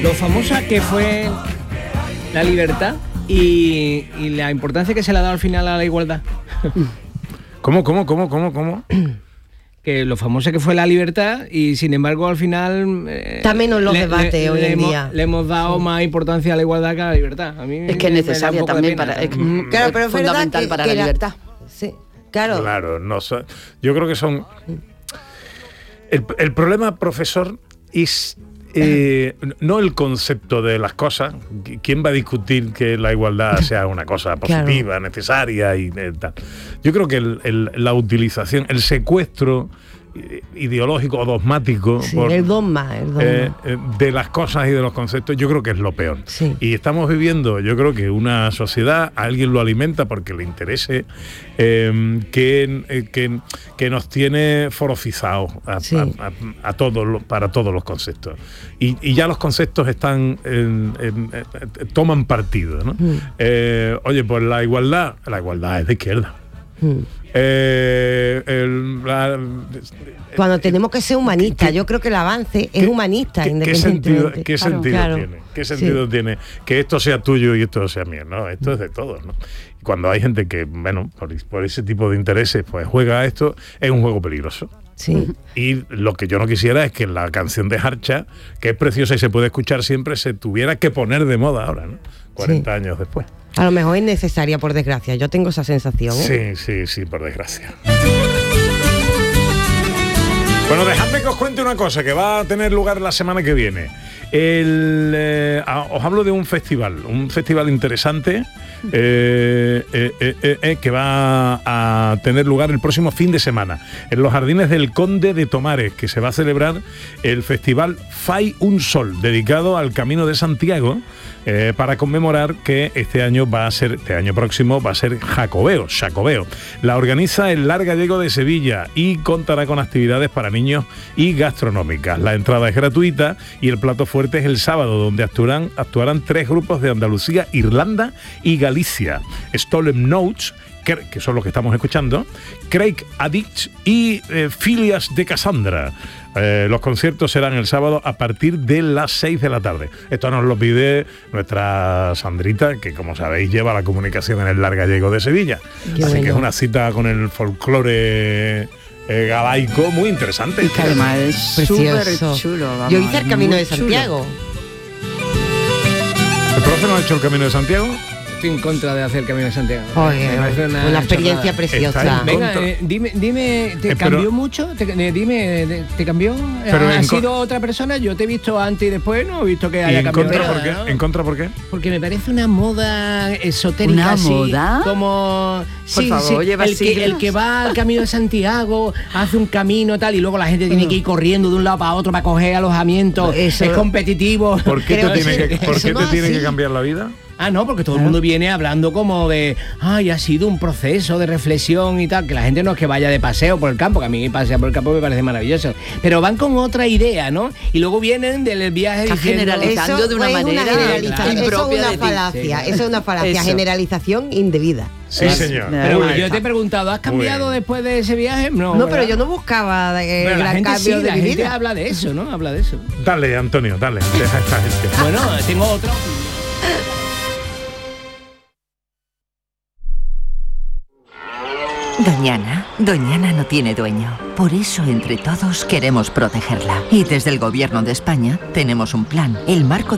Lo famosa que fue la libertad y la importancia que se le ha dado al final a la igualdad. ¿Cómo? Que lo famosa que fue la libertad y sin embargo al final está menos los debates hoy en día. Le hemos dado más importancia a la igualdad que a la libertad. A mí es que es necesaria también para claro, pero es fundamental para la libertad. Sí, claro. Claro, yo creo que son el problema, profesor, es no el concepto de las cosas. ¿Quién va a discutir que la igualdad sea una cosa positiva, claro, necesaria y tal? Yo creo que la utilización, el secuestro ideológico o dogmático el dogma. De las cosas y de los conceptos, yo creo que es lo peor. Sí. Y estamos viviendo, yo creo que una sociedad, alguien lo alimenta porque le interese, que nos tiene forocizados a todos, para todos los conceptos. Y ya los conceptos están toman partido, ¿no? Oye, pues la igualdad es de izquierda. Cuando tenemos que ser humanistas, yo creo que el avance es humanista, independientemente. ¿Qué sentido tiene? ¿Qué sentido tiene que esto sea tuyo y esto sea mío? No, esto es de todos, ¿no? Y cuando hay gente que, bueno, por ese tipo de intereses, pues juega a esto, es un juego peligroso. Sí. Y lo que yo no quisiera es que la canción de Harcha, que es preciosa y se puede escuchar siempre, se tuviera que poner de moda ahora, ¿no? 40 años después. A lo mejor es necesaria, por desgracia. Yo tengo esa sensación, ¿eh? Sí, por desgracia. Bueno, dejadme que os cuente una cosa que va a tener lugar la semana que viene. Os hablo de un festival interesante que va a tener lugar el próximo fin de semana en los Jardines del Conde de Tomares, que se va a celebrar el festival Fai un Sol, dedicado al Camino de Santiago, para conmemorar que este año próximo va a ser Jacobeo. La organiza el Lar Gallego de Sevilla y contará con actividades para niños y gastronómicas. La entrada es gratuita y el plato fuerte es el sábado, donde actuarán 3 grupos de Andalucía, Irlanda y Galicia: Stolen Notes, que son los que estamos escuchando, Craig Addict y Filias de Cassandra. Los conciertos serán el sábado a partir de las 6 de la tarde. Esto nos lo pide nuestra Sandrita, que como sabéis lleva la comunicación en el Lar Gallego de Sevilla. Así que es una cita con el folclore galaico muy interesante. Y que además es súper chulo. Yo hice el Camino de Santiago. ¿El profe no ha hecho el Camino de Santiago? Estoy en contra de hacer el Camino de Santiago. Una experiencia preciosa. Venga, dime, ¿te cambió mucho? ¿Te cambió? ¿Has sido otra persona? Yo te he visto antes y después, no he visto que haya cambiado. ¿En contra por qué? Porque me parece una moda esotérica. ¿Una así, moda? Como... Por favor, lleva el que va al Camino de Santiago hace un camino tal y luego la gente tiene que ir corriendo de un lado para otro para coger alojamiento. Es competitivo. ¿Por qué te tiene que cambiar la vida? No, porque todo el mundo viene hablando como de ha sido un proceso de reflexión y tal, que la gente no es que vaya de paseo por el campo, que a mí pasear por el campo me parece maravilloso, pero van con otra idea, ¿no? Y luego vienen del viaje generalizando de una manera impropia. Eso es una falacia, generalización indebida. Sí, señor. Pero yo te he preguntado, ¿has cambiado después de ese viaje? No, pero yo no buscaba gran cambio de mi vida. La gente habla de eso, ¿no? Habla de eso. Dale, Antonio, dale. Deja esta gente. Bueno, tengo otro. Doñana no tiene dueño. Por eso entre todos queremos protegerla. Y desde el Gobierno de España tenemos un plan, el Marco